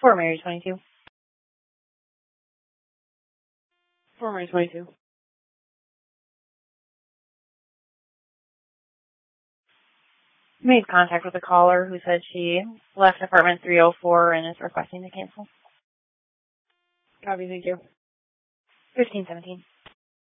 For Mary 22. For Mary 22. Made contact with a caller who said she left apartment 304 and is requesting to cancel. Copy, thank you. 1517.